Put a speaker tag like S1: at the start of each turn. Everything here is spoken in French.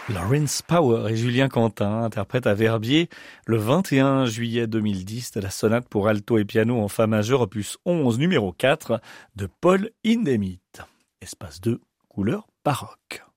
S1: Lawrence Power et Julien Quentin interprètent à Verbier le 21 juillet 2010 de la sonate pour alto et piano en fa majeur opus 11 numéro 4 de Paul Hindemith. Espace 2, couleur baroque.